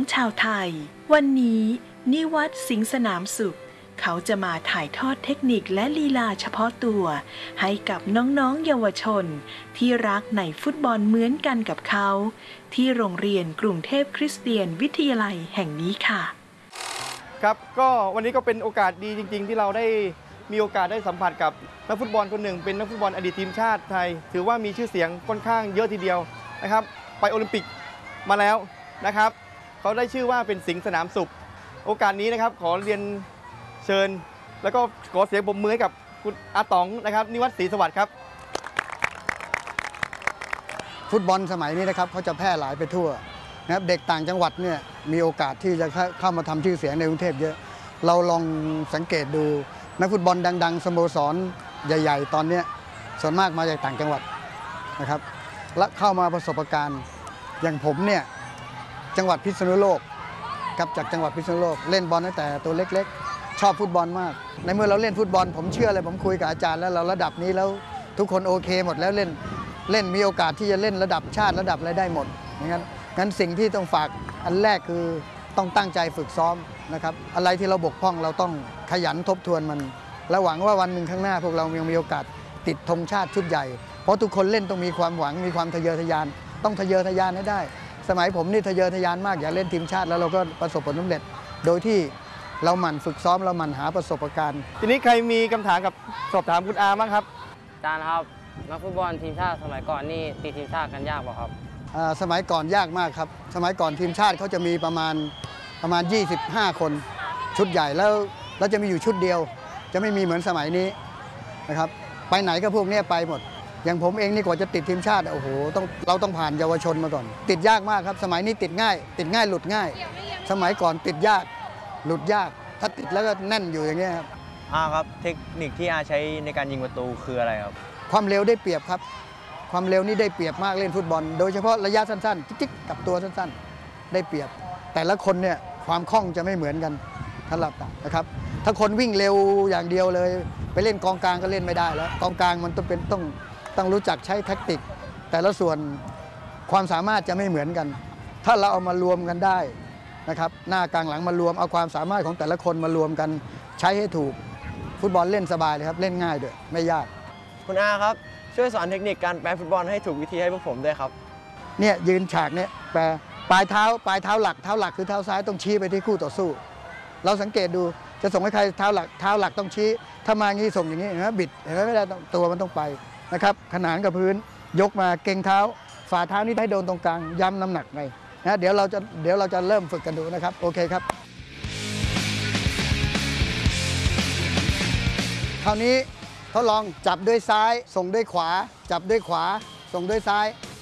ชาวไทยวันนี้นิวัฒน์สิงห์สนามสุขเขาจะมาถ่ายทอดเทคนิคและลีลาเฉพาะตัวให้กับน้องๆเยาวชนที่รักในฟุตบอลเหมือนกันกับเขาที่โรงเรียนกรุงเทพคริสเตียนวิทยาลัยแห่งนี้ค่ะครับก็วันนี้ก็เป็นโอกาสดีจริงๆที่เราได้มีโอกาสได้สัมผัสกับนักฟุตบอลคนหนึ่งเป็นนักฟุตบอลอดีตทีมชาติไทยถือว่ามีชื่อเสียงค่อนข้างเยอะทีเดียวนะครับไปโอลิมปิกมาแล้วนะครับเขาได้ชื่อว่าเป็นสิงห์สนามสุขโอกาสนี้นะครับขอเรียนเชิญแล้วก็ขอเสียงปรบมือให้กับคุณอาต๋องนะครับนิวัฒน์ศรีสวัสดิ์ครับฟุตบอลสมัยนี้นะครับเขาจะแพร่หลายไปทั่วนะครับเด็กต่างจังหวัดเนี่ยมีโอกาสที่จะเข้ามาทำชื่อเสียงในกรุงเทพเยอะเราลองสังเกตดูนักฟุตบอลดังๆสโมสรใหญ่ๆตอนนี้ส่วนมากมาจากต่างจังหวัดนะครับและเข้ามาประสบการณ์อย่างผมเนี่ยจังหวัดพิษณุโลกกับจากจังหวัดพิษณุโลกเล่นบอลตั้งแต่ตัวเล็กๆชอบฟุตบอลมากในเมื่อเราเล่นฟุตบอลผมเชื่อเลยผมคุยกับอาจารย์แล้วเราระดับนี้แล้วทุกคนโอเคหมดแล้วเล่นมีโอกาสที่จะเล่นระดับชาติระดับอะไรได้หมดงั้นสิ่งที่ต้องฝากอันแรกคือต้องตั้งใจฝึกซ้อมนะครับอะไรที่เราบกพร่องเราต้องขยันทบทวนมันและหวังว่าวันหนึ่งข้างหน้าพวกเรายังมีโอกาสติดธงชาติชุดใหญ่เพราะทุกคนเล่นต้องมีความหวังมีความทะเยอทะยานต้องทะเยอทะยานให้ได้สมัยผมนี่ทะเยอทะยานมากอยากเล่นทีมชาติแล้วเราก็ประสบผลสำเร็จโดยที่เราหมั่นฝึกซ้อมเราหมั่นหาประสบการณ์ทีนี้ใครมีคำถามกับสอบถามคุณอาบ้างครับอาจารย์ครับนักฟุตบอลทีมชาติสมัยก่อนนี่ติดทีมชาติกันยากเปล่าครับสมัยก่อนยากมากครับสมัยก่อนทีมชาติเขาจะมีประมาณ25 คนชุดใหญ่แล้วจะมีอยู่ชุดเดียวจะไม่มีเหมือนสมัยนี้นะครับไปไหนก็พวกนี้ไปหมดอย่างผมเองนี่กว่าจะติดทีมชาติโอ้โหเราต้องผ่านเยาวชนมาก่อนติดยากมากครับสมัยนี้ติดง่ายหลุดง่ายสมัยก่อนติดยากหลุดยากถ้าติดแล้วก็แน่นอยู่อย่างเงี้ยครับครับเทคนิคที่อาใช้ในการยิงประตูคืออะไรครับความเร็วได้เปรียบครับความเร็วนี่ได้เปรียบมากเล่นฟุตบอลโดยเฉพาะระยะสั้นๆจิ๊กๆกับตัวสั้นๆได้เปรียบแต่ละคนเนี่ยความคล่องจะไม่เหมือนกันสำหรับนะครับถ้าคนวิ่งเร็วอย่างเดียวเลยไปเล่นกองกลางก็เล่นไม่ได้แล้วกองกลางมันต้องรู้จักใช้แท็กติกแต่ละส่วนความสามารถจะไม่เหมือนกันถ้าเราเอามารวมกันได้นะครับหน้ากลางหลังมารวมเอาความสามารถของแต่ละคนมารวมกันใช้ให้ถูกฟุตบอลเล่นสบายเลยครับเล่นง่ายด้วยไม่ยากคุณอาครับช่วยสอนเทคนิคการแปลฟุตบอลให้ถูกวิธีให้พวกผมด้วยครับเนี่ยยืนฉากเนี่ยแปลปลายเท้าหลักคือเท้าซ้ายต้องชี้ไปที่คู่ต่อสู้เราสังเกตดูจะส่งให้ใครเท้าหลักต้องชี้ถ้ามางี้ส่งอย่างนี้นะบิดเห็นไหมไม่ได้ตัวมันต้องไปนะครับขนานกับพื้นยกมาเก่งเท้าฝ่าเท้านี้ให้โดนตรงกลางย้ำน้ำหนักไปนะเดี๋ยวเราจะเริ่มฝึกกันดูนะครับโอเคครับคราวนี้ทดลองจับด้วยซ้ายส่งด้วยขวาจับด้วยขวาส่งด้วยซ้าย